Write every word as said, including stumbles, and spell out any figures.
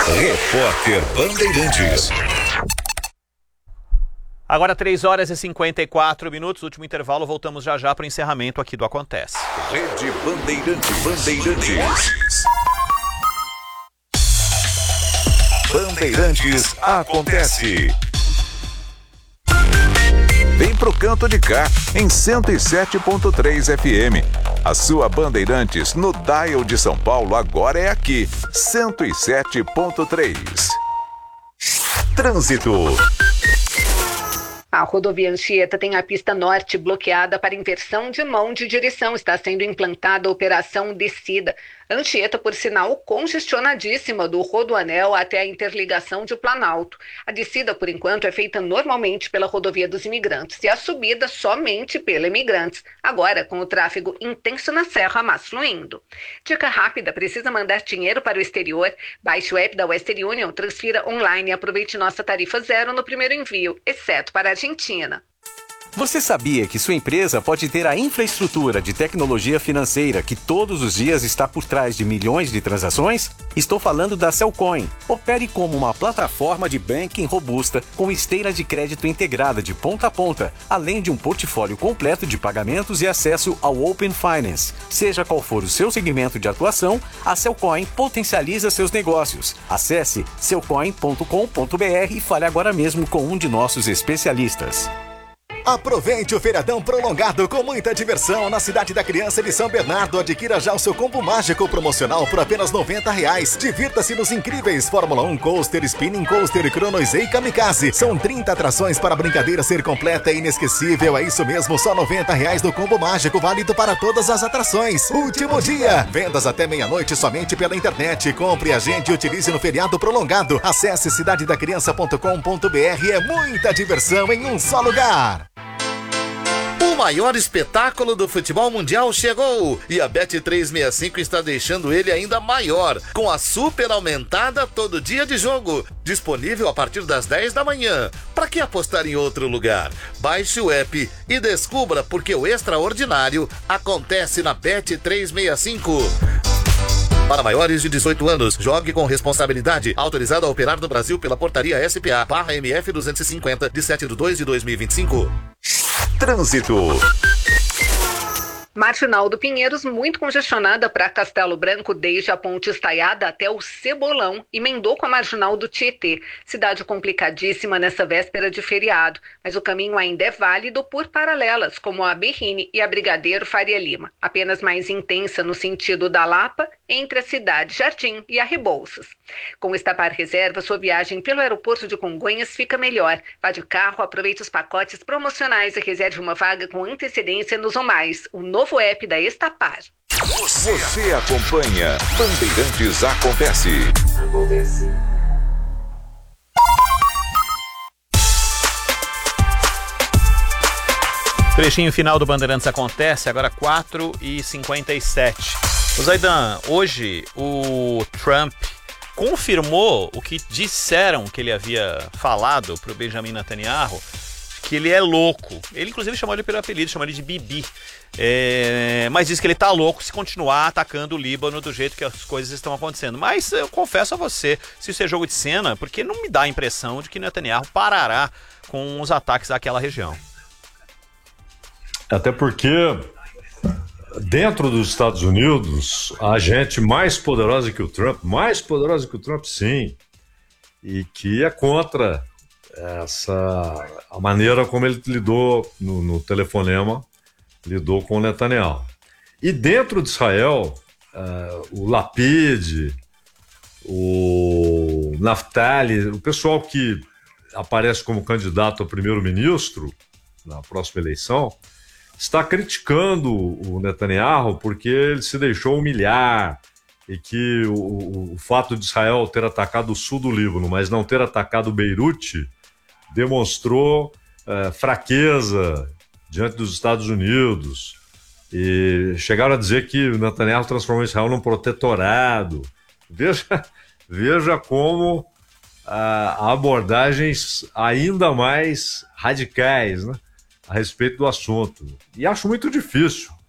Repórter Bandeirantes. Agora três horas e cinquenta e quatro minutos, último intervalo, voltamos já já para o encerramento aqui do Acontece. Rede Bandeirantes. Bandeirantes. Bandeirantes Acontece. Vem pro canto de cá, em cento e sete ponto três F M. A sua Bandeirantes no dial de São Paulo agora é aqui, cento e sete ponto três. Trânsito. A rodovia Anchieta tem a pista norte bloqueada para inversão de mão de direção. Está sendo implantada a operação descida. Anchieta, por sinal, congestionadíssima do Rodoanel até a interligação de Planalto. A descida, por enquanto, é feita normalmente pela rodovia dos Imigrantes e a subida somente pela Imigrantes. Agora, com o tráfego intenso na Serra, mas fluindo. Dica rápida, precisa mandar dinheiro para o exterior? Baixe o app da Western Union, transfira online e aproveite nossa tarifa zero no primeiro envio, exceto para a Argentina. Você sabia que sua empresa pode ter a infraestrutura de tecnologia financeira que todos os dias está por trás de milhões de transações? Estou falando da Cellcoin. Opere como uma plataforma de banking robusta com esteira de crédito integrada de ponta a ponta, além de um portfólio completo de pagamentos e acesso ao Open Finance. Seja qual for o seu segmento de atuação, a Cellcoin potencializa seus negócios. Acesse cellcoin ponto com ponto b r e fale agora mesmo com um de nossos especialistas. Aproveite o feriadão prolongado com muita diversão na Cidade da Criança de São Bernardo. Adquira já o seu combo mágico promocional por apenas noventa reais. Divirta-se nos incríveis Fórmula um Coaster, Spinning Coaster, Chronoizei e Kamikaze. São trinta atrações para a brincadeira ser completa e inesquecível. É isso mesmo, só noventa reais do combo mágico, válido para todas as atrações. Último dia, vendas até meia-noite somente pela internet. Compre, agende e utilize no feriado prolongado. Acesse cidade da criança ponto com ponto b r. É muita diversão em um só lugar. O maior espetáculo do futebol mundial chegou e a Bet trezentos e sessenta e cinco está deixando ele ainda maior, com a super aumentada todo dia de jogo, disponível a partir das dez da manhã. Para que apostar em outro lugar? Baixe o app e descubra porque o extraordinário acontece na Bet trezentos e sessenta e cinco. Para maiores de dezoito anos, jogue com responsabilidade. Autorizado a operar no Brasil pela portaria S P A barra M F duzentos e cinquenta, de sete de dois de dois mil e vinte e cinco. Trânsito. Marginal do Pinheiros, muito congestionada para Castelo Branco, desde a Ponte Estaiada até o Cebolão, emendou com a Marginal do Tietê. Cidade complicadíssima nessa véspera de feriado, mas o caminho ainda é válido por paralelas, como a Berrini e a Brigadeiro Faria Lima. Apenas mais intensa no sentido da Lapa, entre a Cidade Jardim e a Rebouças. Com o Estapar Reserva, sua viagem pelo aeroporto de Congonhas fica melhor. Vá de carro, aproveite os pacotes promocionais e reserve uma vaga com antecedência nos ou mais. O novo app da Estapar. Você, Você acompanha Bandeirantes Acontece. Acontece. Trechinho final do Bandeirantes Acontece, agora quatro e cinquenta e sete. O Zaidan, hoje o Trump confirmou o que disseram que ele havia falado para o Benjamin Netanyahu, que ele é louco. Ele inclusive chamou ele pelo apelido, chamou ele de Bibi. É, mas diz que ele tá louco se continuar atacando o Líbano do jeito que as coisas estão acontecendo. Mas eu confesso a você, se isso é jogo de cena, porque não me dá a impressão de que Netanyahu parará com os ataques àquela região. Até porque dentro dos Estados Unidos, a gente mais poderosa que o Trump, mais poderosa que o Trump, sim, e que é contra essa a maneira como ele lidou no, no telefonema, lidou com o Netanyahu. E dentro de Israel, uh, o Lapid, o Naftali, o pessoal que aparece como candidato a primeiro-ministro na próxima eleição, está criticando o Netanyahu porque ele se deixou humilhar e que o, o fato de Israel ter atacado o sul do Líbano, mas não ter atacado Beirute, demonstrou uh, fraqueza diante dos Estados Unidos. E chegaram a dizer que o Netanyahu transformou Israel num protetorado. Veja, veja como uh, há abordagens ainda mais radicais, né, a respeito do assunto. E acho muito difícil